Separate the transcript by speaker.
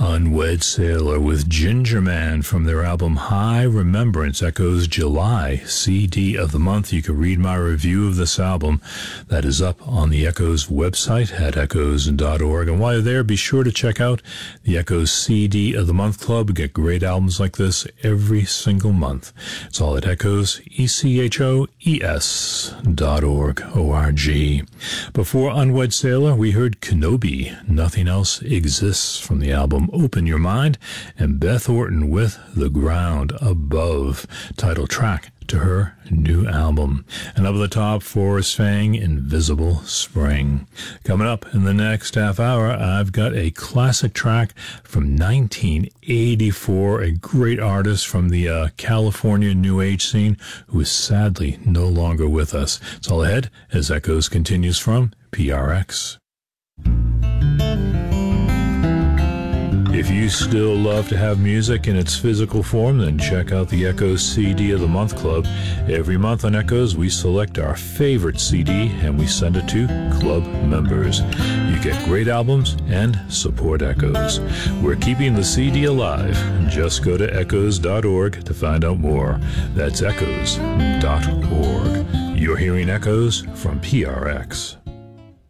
Speaker 1: Unwed Sailor with Ginger Man from their album High Remembrance, Echoes July CD of the month. You can read my review of this album. That is up on the Echoes website at echoes.org. And while you're there, be sure to check out the Echoes CD of the Month Club. We get great albums like this every single month. It's all at Echoes, ECHOES.org, O-R-G. Before Unwed Sailor, we heard Kenobi, Nothing Else Exists from the album Open Your Mind, and Beth Orton with The Ground Above, title track to her new album. And up at the top, Forrest Fang, Invisible Spring. Coming up in the next half hour, I've got a classic track from 1984, a great artist from the California New Age scene who is sadly no longer with us. It's all ahead as Echoes continues from PRX. If you still love to have music in its physical form, then check out the Echoes CD of the Month Club. Every month on Echoes, we select our favorite CD and we send it to club members. You get great albums and support Echoes. We're keeping the CD alive. Just go to echoes.org to find out more. That's echoes.org. You're hearing Echoes from PRX.